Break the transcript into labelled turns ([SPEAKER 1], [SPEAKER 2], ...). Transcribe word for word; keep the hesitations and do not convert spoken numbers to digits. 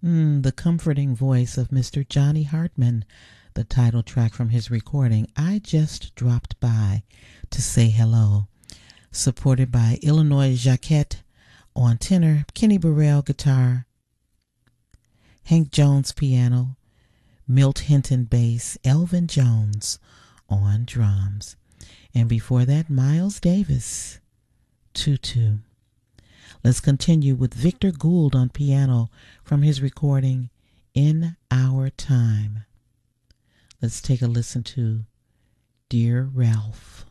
[SPEAKER 1] Mm, the comforting voice of Mister Johnny Hartman, the title track from his recording, I Just Dropped By to Say Hello, supported by Illinois Jacquette on tenor, Kenny Burrell guitar, Hank Jones piano, Milt Hinton bass, Elvin Jones on drums. And before that, Miles Davis, Tutu. Let's continue with Victor Gould on piano from his recording, In Our Time. Let's take a listen to Dear Ralph.